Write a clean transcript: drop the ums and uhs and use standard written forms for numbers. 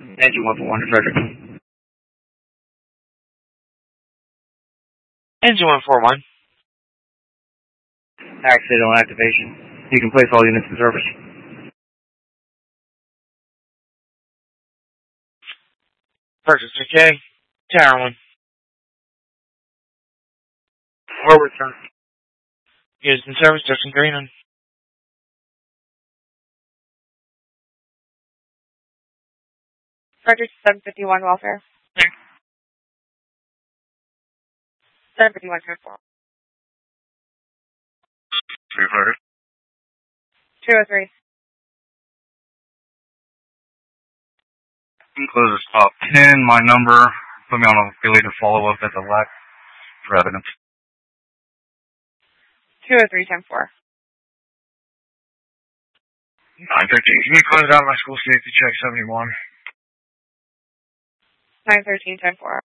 Engine 141 to Frederick. Engine 141. Accidental activation. You can place all units in service. Purchase okay. Tower 1. Forward, sir. Units in service, Justin Greenland. Frederick 751 welfare. 751 code 4. 300. 203. Close the stop 10, my number. Put me on a affiliated follow-up at the LAC for evidence. 203 10-4. 913. Can you close out my school safety check 71? 913 10-4.